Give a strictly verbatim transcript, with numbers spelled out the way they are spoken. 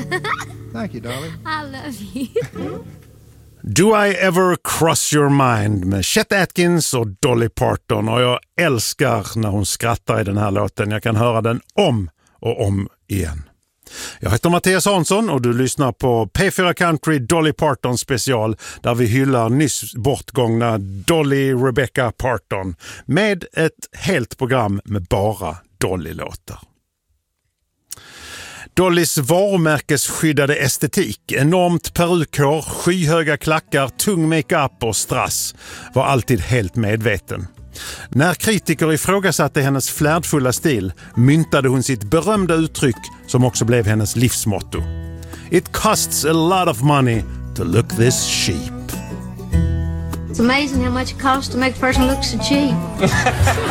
Thank you, darling. I love you. Do I Ever Cross Your Mind med Chet Atkins och Dolly Parton. Och jag älskar när hon skrattar i den här låten. Jag kan höra den om och om igen. Jag heter Mattias Hansson och du lyssnar på P fyra Country Dolly Parton special där vi hyllar nyss bortgångna Dolly Rebecca Parton med ett helt program med bara Dolly-låtar. Dollys varumärkesskyddade estetik, enormt perukhår, skyhöga klackar, tung makeup och strass var alltid helt medveten. När kritiker ifrågasatte hennes flärdfulla stil myntade hon sitt berömda uttryck som också blev hennes livsmotto. It costs a lot of money to look this cheap. It's amazing how much it costs to make a person look so cheap.